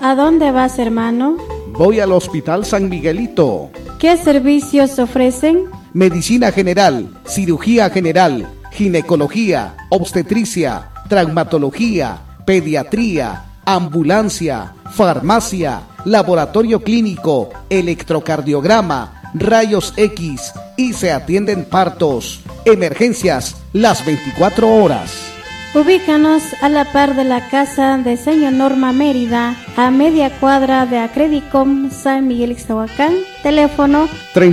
¿A dónde vas, hermano? Voy al Hospital San Miguelito. ¿Qué servicios ofrecen? Medicina general, cirugía general, ginecología, obstetricia, traumatología, pediatría, ambulancia, farmacia, laboratorio clínico, electrocardiograma, rayos X y se atienden partos, emergencias las 24 horas. Ubícanos a la par de la casa de Señor Norma Mérida, a media cuadra de Acredicom San Miguel Ixtahuacán. Teléfono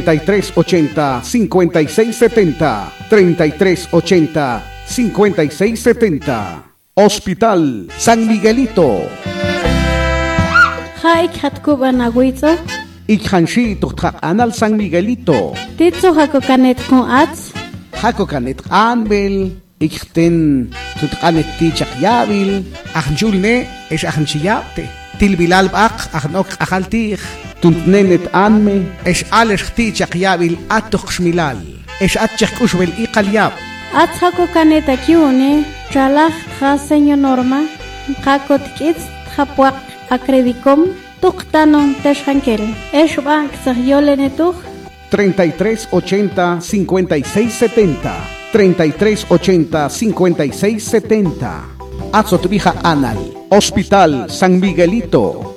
3380-5670, 3380-5670. Hospital San Miguelito. Haik Hatkuban Agüizo. Ikhanshi Tukha Anal San Miguelito. Titzo Hakokanet con Ats. Hakokanet Anbel. Ikten Tutkanet Tichak Yabil. Ahnjulne es Ahnchiyapte. Tilbilal Bak Ahnok Ahaltich. Tuntnenet Anme es Alex Tichak Yabil Atok Shmilal. Es Atchak Ushbel Iqalyab. Ats Hakokanet Akiune. Chalach Ha Señor Norma. Hakot Kids Hapuak Acredicom. Tuktanon Teshankel. Es Bank Zahyolenetuch. 3380-5670, 3380-5670. Azotvija Anal, Hospital San Miguelito.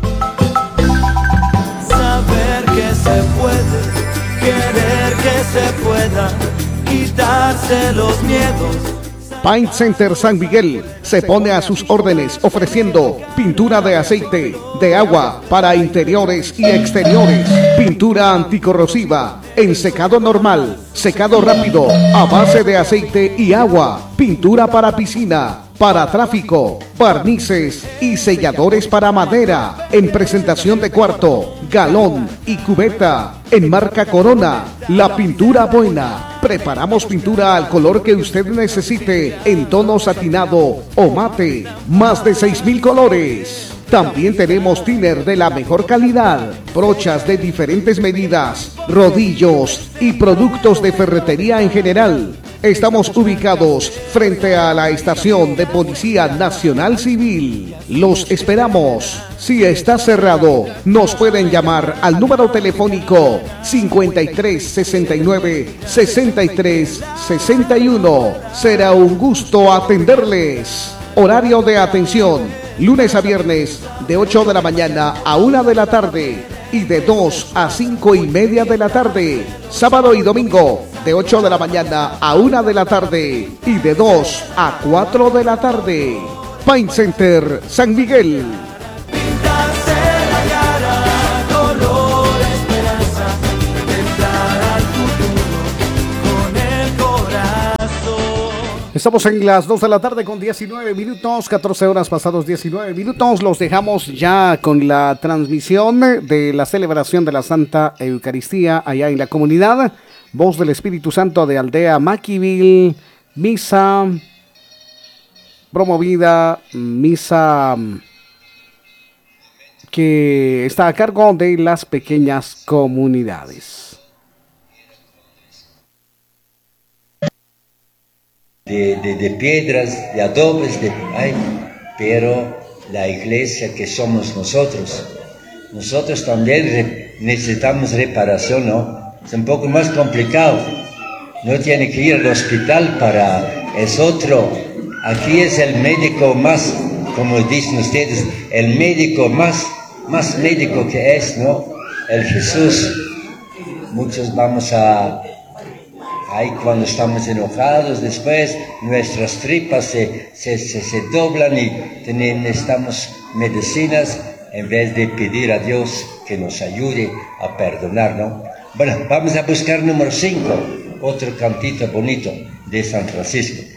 Saber que se puede, querer que se pueda, quitarse los miedos. Paint Center San Miguel se pone a sus órdenes ofreciendo pintura de aceite, de agua para interiores y exteriores, pintura anticorrosiva, en secado normal, secado rápido, a base de aceite y agua, pintura para piscina, para tráfico, barnices y selladores para madera, en presentación de cuarto, galón y cubeta, en marca Corona, la pintura buena. Preparamos pintura al color que usted necesite, en tono satinado o mate, más de 6,000 colores. También tenemos thinner de la mejor calidad, brochas de diferentes medidas, rodillos y productos de ferretería en general. Estamos ubicados frente a la estación de Policía Nacional Civil. Los esperamos. Si está cerrado, nos pueden llamar al número telefónico 53 69 63 61. Será un gusto atenderles. Horario de atención: lunes a viernes de 8 de la mañana a 1 de la tarde y de 2 a 5:30 de la tarde. Sábado y domingo de 8 de la mañana a 1 de la tarde y de 2 a 4 de la tarde. Paint Center San Miguel. Pintarse la cara, color esperanza, entrar al futuro con el corazón. Estamos en las 2 de la tarde con 19 minutos, 14 horas pasados 19 minutos. Los dejamos ya con la transmisión de la celebración de la Santa Eucaristía allá en la comunidad. Voz del Espíritu Santo de Aldea Maquivil, misa promovida, misa que está a cargo de las pequeñas comunidades. De piedras, de adobes, pero la iglesia que somos nosotros también necesitamos reparación, ¿no? Es un poco más complicado. No tiene que ir al hospital es otro. Aquí es el médico más, como dicen ustedes, el médico más médico que es, ¿no? El Jesús. Muchos vamos ahí cuando estamos enojados, después nuestras tripas se doblan y necesitamos medicinas en vez de pedir a Dios que nos ayude a perdonar, ¿no? Bueno, vamos a buscar número 5, otro cantito bonito de San Francisco.